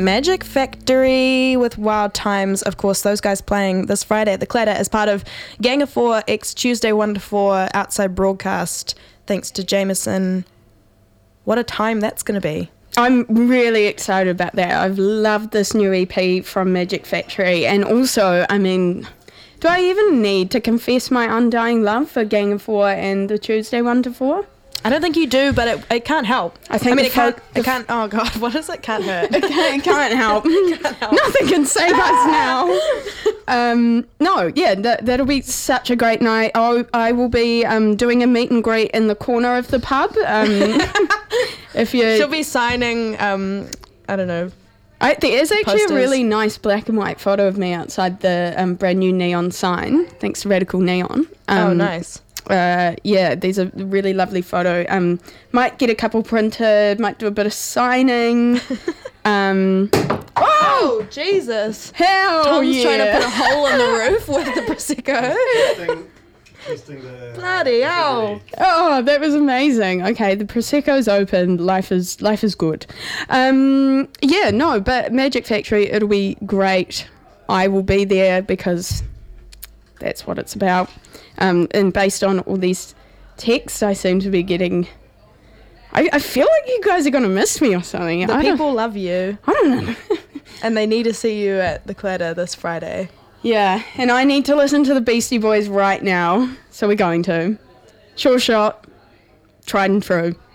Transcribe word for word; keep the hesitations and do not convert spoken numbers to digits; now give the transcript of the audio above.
Magic Factory with Wild Times. Of course, those guys playing this Friday at the Clatter as part of Gang of Four X Tuesday one to four outside broadcast. Thanks to Jameson. What a time that's going to be. I'm really excited about that. I've loved this new E P from Magic Factory. And also, I mean, do I even need to confess my undying love for Gang of Four and the Tuesday one to four? I don't think you do, but it, it can't help. I think I mean, the it can't, folk- it can't, oh God, what is it? Can't hurt. It can't, it can't help. It can't help. Nothing can save us now. Um, no, yeah, that, that'll be such a great night. I'll, I will be um, doing a meet and greet in the corner of the pub. Um, if you, She'll be signing, um, I don't know. I, there is actually posters. a really nice black and white photo of me outside the um, brand new neon sign, thanks to Radical Neon. Um, oh, nice. Uh, yeah, there's a really lovely photo. Um, might get a couple printed, might do a bit of signing. um, Oh, Jesus. hell Tom's yeah. trying to put a hole in the roof with the Prosecco. Testing, testing the Bloody hell. Oh, that was amazing. Okay, the Prosecco's open. Life is life is good. Um, yeah, no, but Magic Factory, it'll be great. I will be there because that's what it's about. Um, and based on all these texts, I seem to be getting. I, I feel like you guys are going to miss me or something. The I don't, people love you, I don't know. and they need to see you at the Clatter this Friday. Yeah, and I need to listen to the Beastie Boys right now, so we're going to. Sure shot, tried and true.